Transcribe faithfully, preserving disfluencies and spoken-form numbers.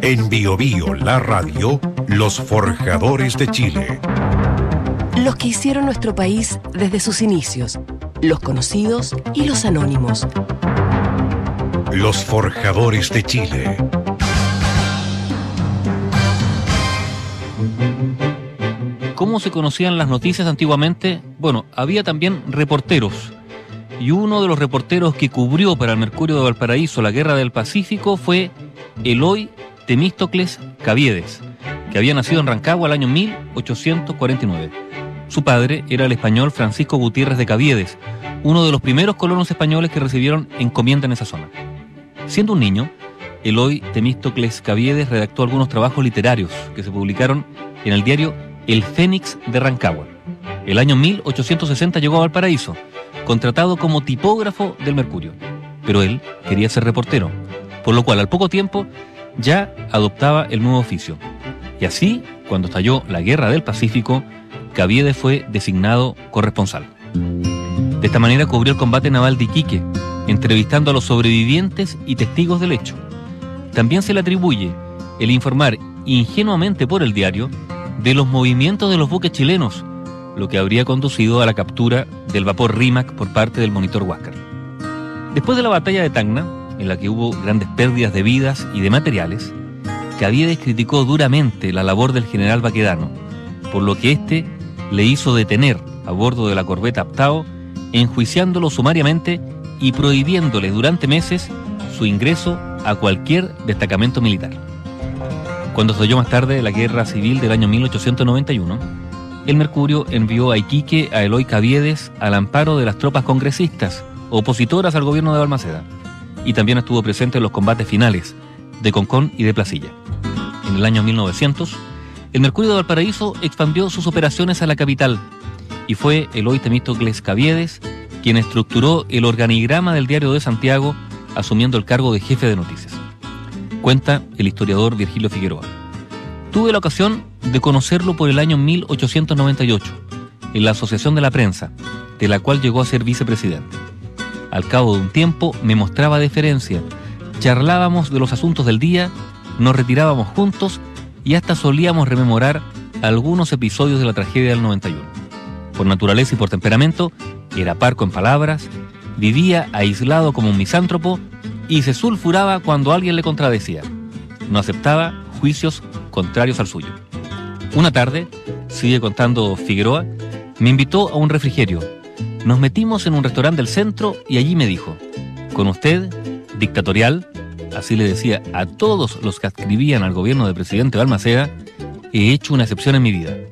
En Bio Bio, la radio, los forjadores de Chile. Los que hicieron nuestro país desde sus inicios, los conocidos y los anónimos. Los forjadores de Chile. ¿Cómo se conocían las noticias antiguamente? Bueno, había también reporteros. Y uno de los reporteros que cubrió para el Mercurio de Valparaíso la Guerra del Pacífico fue Eloy Temístocles Caviedes, que había nacido en Rancagua el año mil ochocientos cuarenta y nueve. Su padre era el español Francisco Gutiérrez de Caviedes, uno de los primeros colonos españoles que recibieron encomienda en esa zona. Siendo un niño, Eloy Temístocles Caviedes redactó algunos trabajos literarios que se publicaron en el diario El Fénix de Rancagua. El año mil ochocientos sesenta llegó a Valparaíso, contratado como tipógrafo del Mercurio, pero él quería ser reportero, por lo cual al poco tiempo ya adoptaba el nuevo oficio. Y así, cuando estalló la Guerra del Pacífico, Caviedes fue designado corresponsal. De esta manera cubrió el combate naval de Iquique, entrevistando a los sobrevivientes y testigos del hecho. También se le atribuye el informar ingenuamente por el diario de los movimientos de los buques chilenos, lo que habría conducido a la captura del vapor Rímac por parte del monitor Huáscar. Después de la batalla de Tacna, en la que hubo grandes pérdidas de vidas y de materiales, Caviedes criticó duramente la labor del general Baquedano, por lo que éste le hizo detener a bordo de la corbeta Aptao, enjuiciándolo sumariamente y prohibiéndole durante meses su ingreso a cualquier destacamento militar. Cuando estalló más tarde la Guerra Civil del año mil ochocientos noventa y uno, el Mercurio envió a Iquique a Eloy Caviedes al amparo de las tropas congresistas, opositoras al gobierno de Balmaceda, y también estuvo presente en los combates finales de Concón y de Placilla. En el año mil novecientos, el Mercurio de Valparaíso expandió sus operaciones a la capital, y fue Eloy Temístocles Caviedes quien estructuró el organigrama del Diario de Santiago, asumiendo el cargo de jefe de noticias. Cuenta el historiador Virgilio Figueroa: tuve la ocasión de conocerlo por el año mil ochocientos noventa y ocho, en la Asociación de la Prensa, de la cual llegó a ser vicepresidente. Al cabo de un tiempo me mostraba deferencia, charlábamos de los asuntos del día, nos retirábamos juntos y hasta solíamos rememorar algunos episodios de la tragedia del noventa y uno. Por naturaleza y por temperamento, era parco en palabras, vivía aislado como un misántropo y se sulfuraba cuando alguien le contradecía. No aceptaba juicios contrarios al suyo. Una tarde, sigue contando Figueroa, me invitó a un refrigerio. Nos metimos en un restaurante del centro y allí me dijo: con usted, dictatorial, así le decía a todos los que adscribían al gobierno del presidente Balmaceda, he hecho una excepción en mi vida.